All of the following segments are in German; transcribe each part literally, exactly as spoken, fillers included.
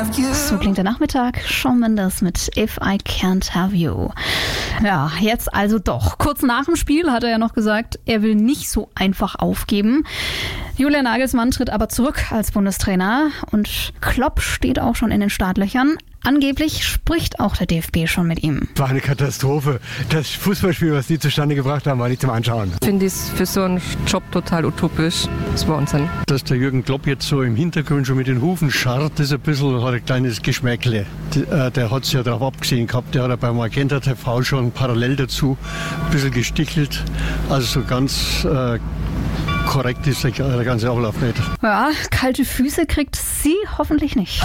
So klingt der Nachmittag. Shawn Mendes mit If I Can't Have You. Ja, jetzt also doch. Kurz nach dem Spiel hat er ja noch gesagt, er will nicht so einfach aufgeben. Julian Nagelsmann tritt aber zurück als Bundestrainer und Klopp steht auch schon in den Startlöchern. Angeblich spricht auch der D F B schon mit ihm. War eine Katastrophe. Das Fußballspiel, was die zustande gebracht haben, war nicht zum Anschauen. Finde ich für so einen Job total utopisch. Das war Wahnsinn. Dass der Jürgen Klopp jetzt so im Hintergrund schon mit den Hufen scharrt, ist ein bisschen, hat ein kleines Geschmäckle. Der, der hat es ja darauf abgesehen gehabt. Der hat ja beim Magenta T V schon parallel dazu ein bisschen gestichelt. Also so ganz äh, korrekt ist der, der ganze Ablauf nicht. Ja, kalte Füße kriegt sie hoffentlich nicht.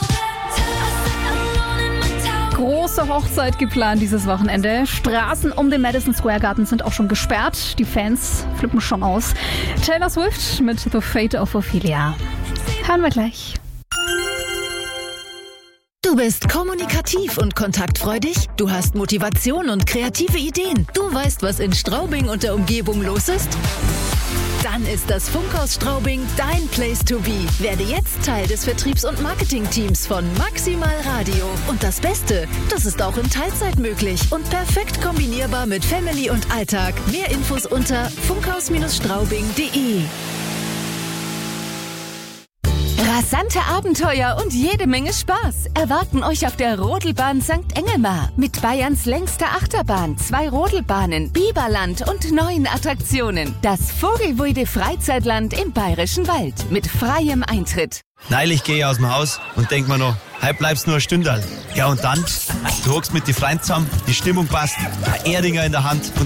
Große Hochzeit geplant dieses Wochenende. Straßen um den Madison Square Garden sind auch schon gesperrt. Die Fans flippen schon aus. Taylor Swift mit The Fate of Ophelia. Hören wir gleich. Du bist kommunikativ und kontaktfreudig. Du hast Motivation und kreative Ideen. Du weißt, was in Straubing und der Umgebung los ist? Dann ist das Funkhaus Straubing dein Place to be. Werde jetzt Teil des Vertriebs- und Marketingteams von Maximal Radio. Und das Beste, das ist auch in Teilzeit möglich und perfekt kombinierbar mit Family und Alltag. Mehr Infos unter funkhaus Straubing punkt de. Rasante Abenteuer und jede Menge Spaß erwarten euch auf der Rodelbahn Sankt Engelmar. Mit Bayerns längster Achterbahn, zwei Rodelbahnen, Biberland und neuen Attraktionen. Das Vogelweide Freizeitland im Bayerischen Wald mit freiem Eintritt. Neulich gehe ich aus dem Haus und denk mir noch, heute bleibst nur ein Stündal. Ja und dann, du hockst mit die Freunden zusammen, die Stimmung passt, ein Erdinger in der Hand und